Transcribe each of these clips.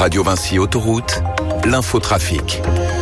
Radio Vinci Autoroute, l'infotrafic.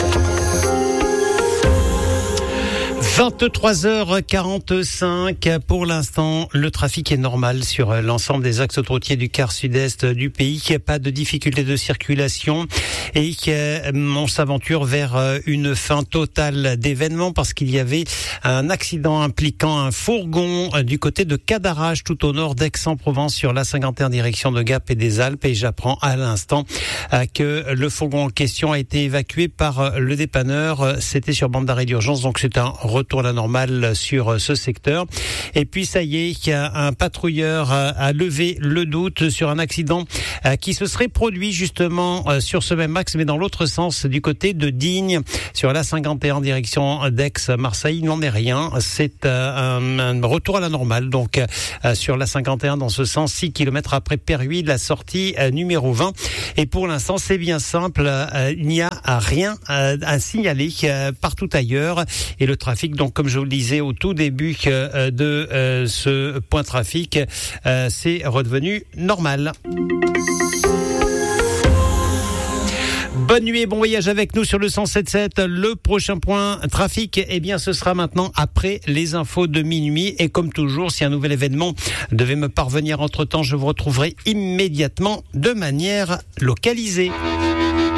23h45. Pour l'instant, le trafic est normal sur l'ensemble des axes autoroutiers du quart sud-est du pays. Pas de difficultés de circulation et on s'aventure vers une fin totale d'événements parce qu'il y avait un accident impliquant un fourgon du côté de Cadarache, tout au nord d'Aix-en-Provence, sur la 51 direction de Gap et des Alpes. Et j'apprends à l'instant que le fourgon en question a été évacué par le dépanneur. C'était sur bande d'arrêt d'urgence, donc c'est un retour à la normale sur ce secteur. Et puis ça y est, un patrouilleur a levé le doute sur un accident qui se serait produit justement sur ce même axe, mais dans l'autre sens, du côté de Digne, sur la 51 direction d'Aix-Marseille. Il n'en est rien, c'est un retour à la normale, donc sur la 51 dans ce sens, 6 km après Perruy, la sortie numéro 20. Et pour l'instant, c'est bien simple, il n'y a rien à signaler partout ailleurs. Et le trafic, donc comme je vous le disais au tout début de ce point trafic, c'est redevenu normal. Bonne nuit et bon voyage avec nous sur le 107.7. Le prochain point trafic, eh bien, ce sera maintenant après les infos de minuit. Et comme toujours, si un nouvel événement devait me parvenir entre-temps, je vous retrouverai immédiatement de manière localisée.